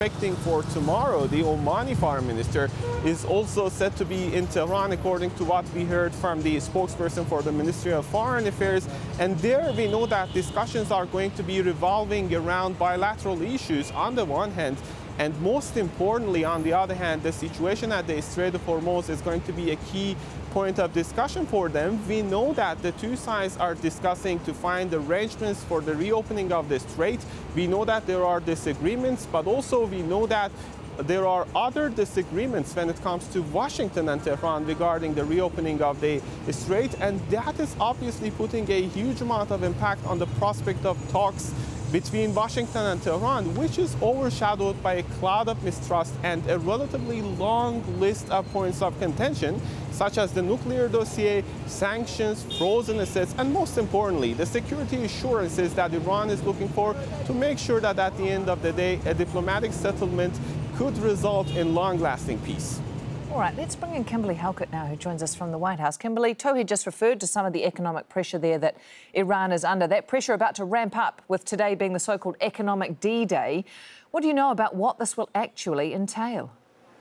expecting for tomorrow. The Omani foreign minister is also said to be in Tehran, according to what we heard from the spokesperson for the Ministry of Foreign Affairs. And there we know that discussions are going to be revolving around bilateral issues on the one hand, and most importantly, on the other hand, the situation at the Strait of Hormuz is going to be a key point of discussion for them. We know that the two sides are discussing to find arrangements for the reopening of the strait. We know that there are disagreements, but also we know that there are other disagreements when it comes to Washington and Tehran regarding the reopening of the strait, and that is obviously putting a huge amount of impact on the prospect of talks between Washington and Tehran, which is overshadowed by a cloud of mistrust and a relatively long list of points of contention, such as the nuclear dossier, sanctions, frozen assets, and most importantly, the security assurances that Iran is looking for to make sure that at the end of the day, a diplomatic settlement could result in long-lasting peace. All right, let's bring in Kimberly Halkett now, who joins us from the White House. Kimberly, Tauhid just referred to some of the economic pressure there that Iran is under. That pressure about to ramp up, with today being the so-called economic D-Day. What do you know about what this will actually entail?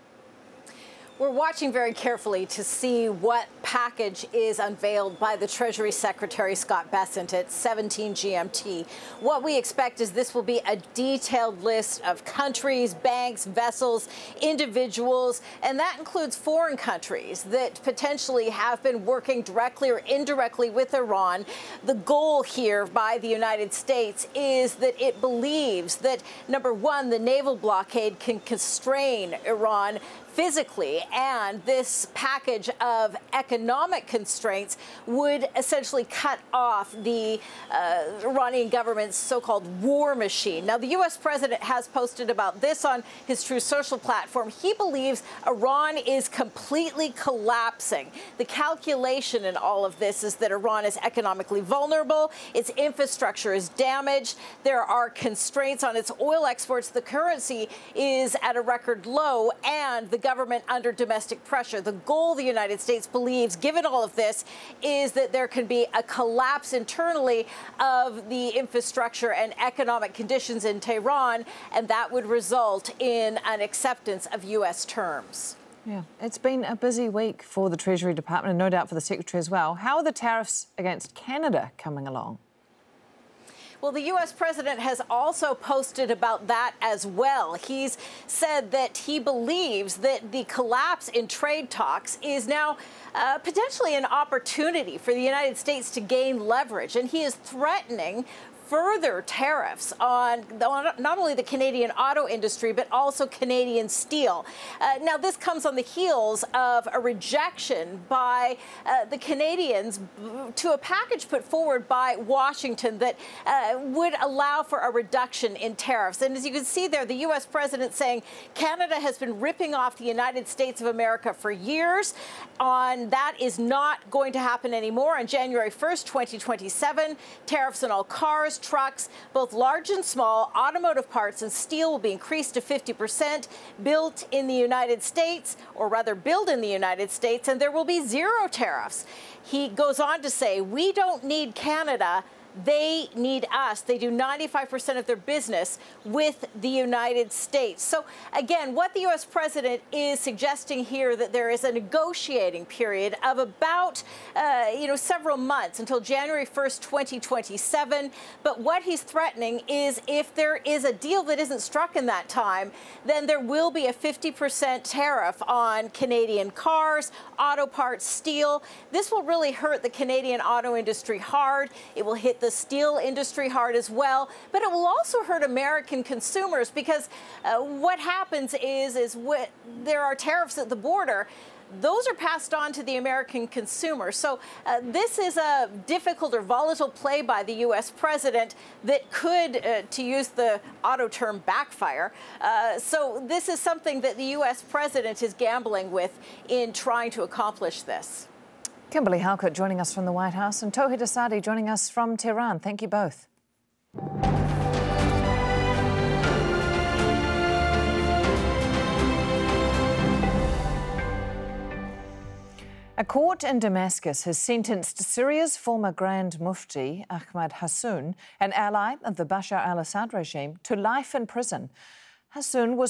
We're watching very carefully to see what package is unveiled by the Treasury Secretary Scott Bessent at 17 GMT. What we expect is this will be a detailed list of countries, banks, vessels, individuals, and that includes foreign countries that potentially have been working directly or indirectly with Iran. The goal here by the United States is that it believes that, number one, the naval blockade can constrain Iran physically, and this package of economic constraints would essentially cut off the Iranian government's so-called war machine. Now, the U.S. president has posted about this on his Truth Social platform. He believes Iran is completely collapsing. The calculation in all of this is that Iran is economically vulnerable, its infrastructure is damaged, there are constraints on its oil exports, the currency is at a record low, and the government under domestic pressure. The goal the United States believes, given all of this, is that there can be a collapse internally of the infrastructure and economic conditions in Tehran, and that would result in an acceptance of U.S. terms. Yeah, it's been a busy week for the Treasury Department, and no doubt for the Secretary as well. How are the tariffs against Canada coming along? Well, the U.S. president has also posted about that as well. He's said that he believes that the collapse in trade talks is now potentially an opportunity for the United States to gain leverage, and he is threatening further tariffs on not only the Canadian auto industry, but also Canadian steel. Now, this comes on the heels of a rejection by the Canadians to a package put forward by Washington that would allow for a reduction in tariffs. And as you can see there, the U.S. president saying Canada has been ripping off the United States of America for years. That is not going to happen anymore. On January 1st, 2027, tariffs on all cars, trucks, both large and small, automotive parts and steel will be increased to 50%, built in the United States, or rather built in the United States, and there will be zero tariffs. He goes on to say, we don't need Canada. They need us. They do 95% of their business with the United States. So, again, what the U.S. president is suggesting here, that there is a negotiating period of about, several months until January 1st, 2027. But what he's threatening is if there is a deal that isn't struck in that time, then there will be a 50% tariff on Canadian cars, auto parts, steel. This will really hurt the Canadian auto industry hard. It will hit the steel industry hard as well, but it will also hurt American consumers, because what happens is there are tariffs at the border. Those are passed on to the American consumer. So this is a difficult or volatile play by the U.S. president that could, to use the auto term, backfire. So this is something that the U.S. president is gambling with in trying to accomplish this. Kimberly Halkett joining us from the White House, and Tauhid Asadi joining us from Tehran. Thank you both. A court in Damascus has sentenced Syria's former Grand Mufti, Ahmad Hassoun, an ally of the Bashar al-Assad regime, to life in prison. Hassoun was